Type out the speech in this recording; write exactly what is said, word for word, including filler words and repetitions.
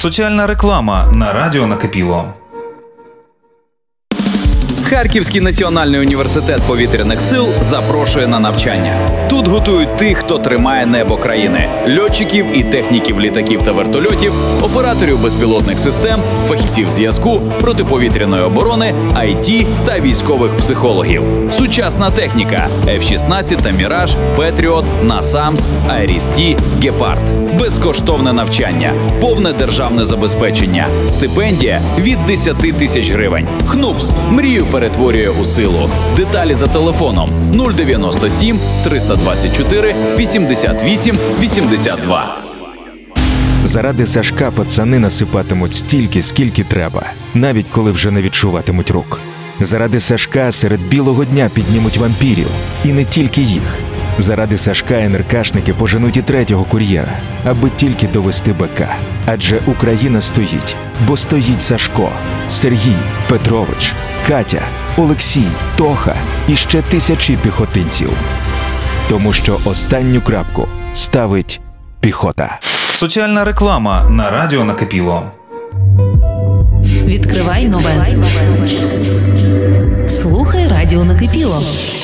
Соціальна реклама на радіо «Накипіло». Харківський національний університет повітряних сил запрошує на навчання. Тут готують тих, хто тримає небо країни – льотчиків і техніків літаків та вертольотів, операторів безпілотних систем, фахівців зв'язку, протиповітряної оборони, ай ті та військових психологів. Сучасна техніка – еф шістнадцять та Міраж, Петріот, Насамс, Айріс-Ті, Гепард. Безкоштовне навчання, повне державне забезпечення, стипендія від десять тисяч гривень. ХНУПС – мрію перетворює у силу. Деталі за телефоном нуль дев'яносто сім триста двадцять чотири вісімдесят вісім вісімдесят два. Заради Сашка пацани насипатимуть стільки, скільки треба, навіть коли вже не відчуватимуть рук. Заради Сашка серед білого дня піднімуть вампірів. І не тільки їх. Заради Сашка НРКшники поженуть і третього кур'єра, аби тільки довести БК. Адже Україна стоїть, бо стоїть Сашко, Сергій, Петрович, Катя, Олексій, Тоха і ще тисячі піхотинців. Тому що останню крапку ставить піхота. Соціальна реклама на радіо «Накипіло». Відкривай нове. Слухай радіо «Накипіло».